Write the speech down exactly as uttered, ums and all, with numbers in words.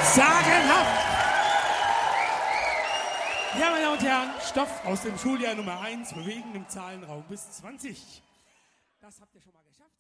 Sagenhaft! Ja, meine Damen und Herren, Stoff aus dem Schuljahr Nummer eins, bewegen im Zahlenraum bis zwanzig. Das habt ihr schon mal geschafft.